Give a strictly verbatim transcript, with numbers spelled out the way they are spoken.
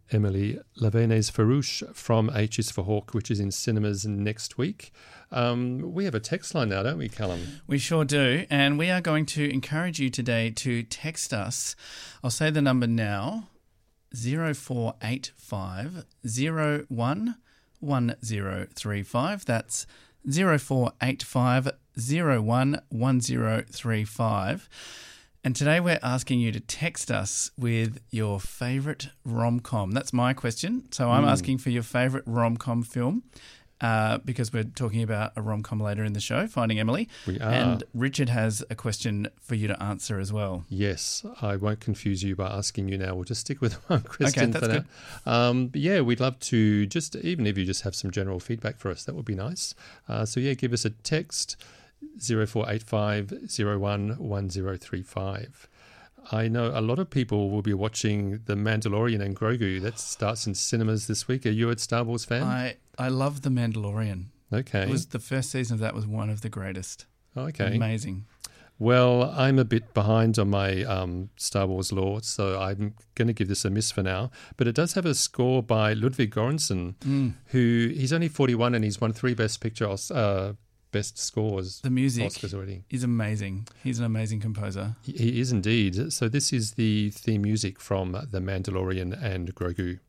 Emily Lavenes Farouche from H is for Hawk, which is in cinemas next week. Um, we have a text line now, don't we, Callum? We sure do, and we are going to encourage you today to text us. I'll say the number now, zero four eight five zero one one zero three five. That's zero four eight five zero one one zero three five. And today we're asking you to text us with your favourite rom-com. That's my question. So I'm mm. asking for your favourite rom-com film uh, because we're talking about a rom-com later in the show, Finding Emily. We are. And Richard has a question for you to answer as well. Yes, I won't confuse you by asking you now. We'll just stick with one question okay, that's for good. now. Um, but yeah, we'd love to just, even if you just have some general feedback for us, that would be nice. Uh, so yeah, give us a text. zero four eight five zero one one zero three five. I know a lot of people will be watching The Mandalorian and Grogu. That starts in cinemas this week. Are you a Star Wars fan? I, I love The Mandalorian. Okay. It was the first season of that was one of the greatest. Okay. Amazing. Well, I'm a bit behind on my um, Star Wars lore, so I'm going to give this a miss for now. But it does have a score by Ludwig Göransson, mm. who he's only forty-one and he's won three Best Picture uh best scores. The music Oscars already. is amazing. He's an amazing composer. He is indeed. So this is the theme music from The Mandalorian and Grogu.